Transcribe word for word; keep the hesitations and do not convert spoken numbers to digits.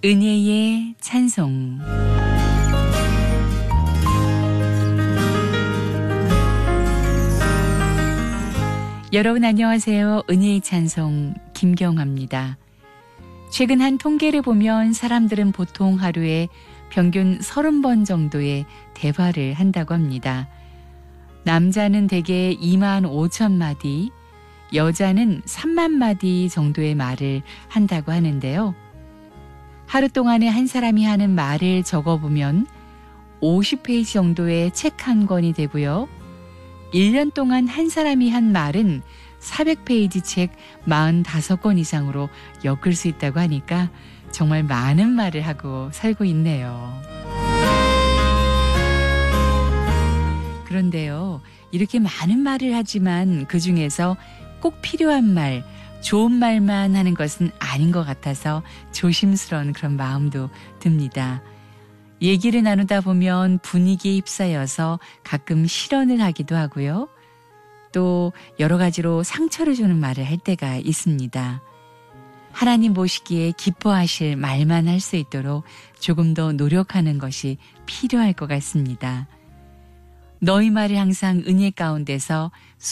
은혜의 찬송. 여러분 안녕하세요. 은혜의 찬송 김경화입니다. 최근 한 통계를 보면 사람들은 보통 하루에 평균 서른 번 정도의 대화를 한다고 합니다. 남자는 대개 이만 오천 마디, 여자는 삼만 마디 정도의 말을 한다고 하는데요. 하루 동안에 한 사람이 하는 말을 적어보면 오십 페이지 정도의 책 한 권이 되고요. 일 년 동안 한 사람이 한 말은 사백 페이지 책 사십오 권 이상으로 엮을 수 있다고 하니까 정말 많은 말을 하고 살고 있네요. 그런데요, 이렇게 많은 말을 하지만 그 중에서 꼭 필요한 말, 좋은 말만 하는 것은 아닌 것 같아서 조심스러운 그런 마음도 듭니다. 얘기를 나누다 보면 분위기에 휩싸여서 가끔 실언을 하기도 하고요. 또 여러 가지로 상처를 주는 말을 할 때가 있습니다. 하나님 보시기에 기뻐하실 말만 할 수 있도록 조금 더 노력하는 것이 필요할 것 같습니다. 너희 말을 항상 은혜 가운데서